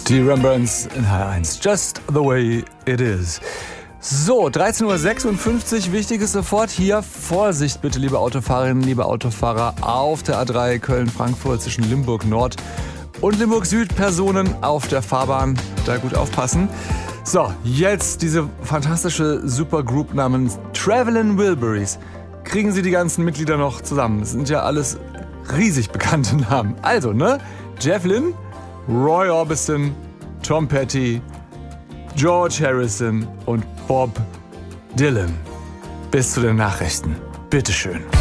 Die Rembrandts in HR1. Just the way it is. So, 13.56 Uhr, wichtiges sofort hier. Vorsicht bitte, liebe Autofahrerinnen, liebe Autofahrer, auf der A3 Köln-Frankfurt zwischen Limburg Nord und Limburg Süd. Personen auf der Fahrbahn, da gut aufpassen. So, jetzt diese fantastische Supergroup namens Travelin' Wilburys. Kriegen Sie die ganzen Mitglieder noch zusammen? Das sind ja alles riesig bekannte Namen. Also, ne? Jeff Lynne, Roy Orbison, Tom Petty, George Harrison und Bob Dylan. Bis zu den Nachrichten. Bitteschön.